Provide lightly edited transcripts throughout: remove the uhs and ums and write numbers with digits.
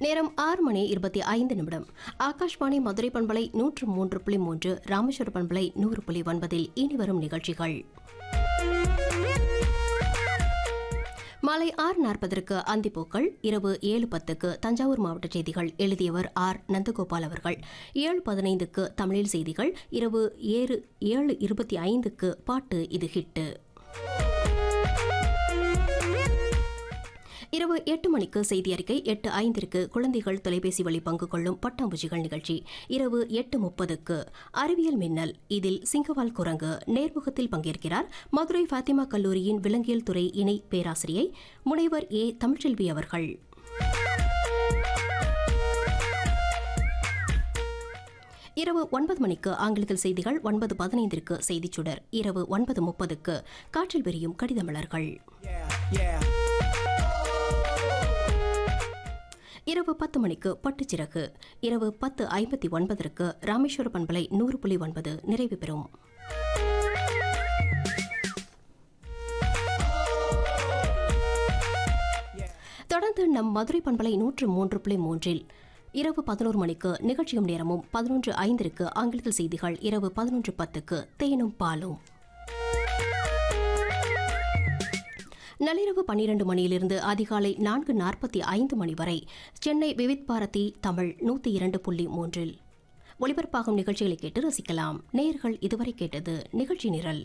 நேரம் 6:25. ஆகாஷ்வாணி மதுரை பண்பலை 103.3, ராமேஸ்வர பண்பலை 100.9 இனி வரும் நிகழ்ச்சிகள். மாலை 6:40 அந்திப்பூக்கள், இரவு 7:10 தஞ்சாவூர் மாவட்ட செய்திகள். எழுதியவர் ஆர். நந்தகோபால் அவர்கள். 7:15 தமிழில் செய்திகள். இரவு 7:25 பாட்டு இது ஹிட்டு. இரவு 8 மணிக்கு செய்தி அறிக்கை. 8:05 குழந்தைகள் தொலைபேசி வழி பங்கு கொள்ளும் பட்டாம்பூச்சிகள் நிகழ்ச்சி. இரவு 8:30 அறிவியல் மின்னல். இதில் சிங்கவால் குரங்கு நேர்முகத்தில் பங்கேற்கிறார் மதுரை ஃபாத்திமா கல்லூரியின் விலங்கியல் துறை இணை பேராசிரியை முனைவர் ஏ. தமிழ்ச்செல்வி அவர்கள். இரவு 9 மணிக்கு ஆங்கிலத்தில் செய்திகள். 9:15 செய்திச் சுடர். இரவு 9:30 காற்றில் விரியும் கடிதமலர்கள். இரவு 10 மணிக்கு பட்டுச்சிறகு. இரவு 10:59 ராமேஸ்வர பண்பலை 100.9 நிறைவு பெறும். தொடர்ந்து நம் மதுரை பண்பலை 103.3 இரவு 11 மணிக்கு நிகழ்ச்சியும் நேரமும். 11:05 ஆங்கிலத்தில் செய்திகள். இரவு 11:10 தேனும் பாலும். நள்ளிரவு 12 மணியிலிருந்து அதிகாலை 4:45 மணி வரை சென்னை விவித் பாரதி தமிழ் 102.3 ஒலிபரப்பாகும் நிகழ்ச்சிகளை கேட்டு ரசிக்கலாம். நேயர்கள் இதுவரை கேட்டது நிகழ்ச்சி நிரல்.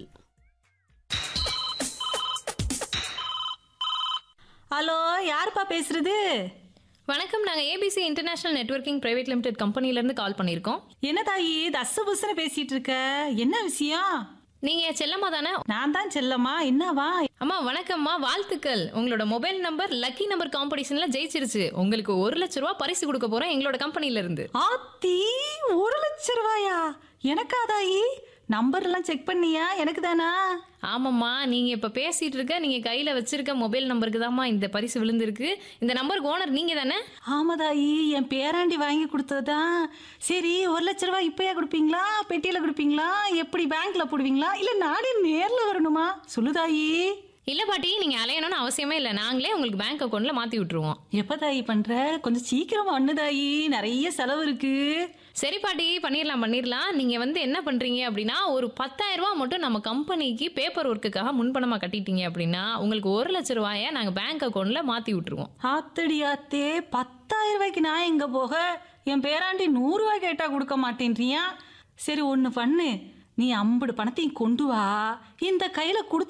ஹலோ, யாருப்பா பேசுறது? வணக்கம், நாங்கள் ABC international networking private limited கம்பெனிலேருந்து கால் பண்ணியிருக்கோம். என்ன தாயி தச புசன பேசிட்டு இருக்க? என்ன விஷயம்? நீங்கள் செல்லம்மா தானே? நான் தான் செல்லம்மா. என்னவா? அம்மா வணக்கம்மா, வாழ்த்துக்கள். உங்களோட மொபைல் நம்பர் லக்கி நம்பர் காம்படிஷனில் ஜெயிச்சிருச்சு. உங்களுக்கு 1 லட்ச ரூபா பரிசு கொடுக்க போகிறோம் எங்களோட கம்பெனிலேருந்து. ஆத்தி, 1 லட்ச ரூபாயா? எனக்கா தாயி? நம்பர் எல்லாம் செக் பண்ணியா? எனக்கு தானா? ஆமாம்மா, நீங்கள் இப்போ பேசிகிட்டு இருக்க நீங்கள் கையில் வச்சிருக்க மொபைல் நம்பருக்கு தான்மா இந்த பரிசு விழுந்திருக்கு. இந்த நம்பருக்கு ஓனர் நீங்கள் தானே? ஆமா தாயி, என் பேராண்டி வாங்கி கொடுத்ததுதான். சரி, 1 லட்ச ரூபாய் இப்பயா கொடுப்பீங்களா, பெட்டியில கொடுப்பீங்களா, எப்படி பேங்க்ல போடுவீங்களா, இல்ல நானே நேர்ல வரணுமா? சொல்லு தாயி. இல்லை பாட்டி, நீங்கள் அலையணும்னு அவசியமே இல்லை. நாங்களே உங்களுக்கு பேங்க் அக்கௌண்ட்டில் மாற்றி விட்டுருவோம். எப்ப தாயி பண்ற? கொஞ்சம் சீக்கிரமா ஒண்ணு தாயி, நிறைய செலவு இருக்கு. சரி பாட்டி, பண்ணிடலாம். நீங்கள் என்ன பண்ணுறீங்க அப்படின்னா, ஒரு 10,000 ரூபா மட்டும் நம்ம கம்பெனிக்கு பேப்பர் ஒர்க்குக்காக முன்பணமாக கட்டிட்டீங்க அப்படின்னா உங்களுக்கு 1 லட்ச ரூபாயை நாங்கள் பேங்க் அக்கௌண்ட்டில் மாற்றி விட்டுருவோம். ஆத்தடி ஆத்தே, 10,000 ரூபாய்க்கு நான் எங்க போக? என் பேராண்டி 100 ரூபாய் கேட்டா கொடுக்க மாட்டேன்றியா? சரி, ஒன்று பண்ணு, நீ 50 பணத்தையும் கொண்டு வா, இந்த கையில கொடுத்து